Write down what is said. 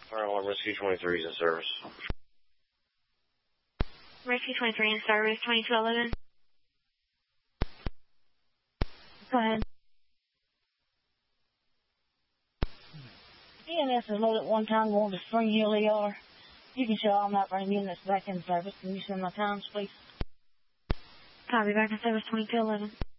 Fire alarm Rescue 23 is in service. Rescue 23 in service, 2211. Go ahead. EMS is loaded at one time going to Spring Hill ER. You can show all my operating units back in service. Can you send my times, please? Copy, back in service 2211.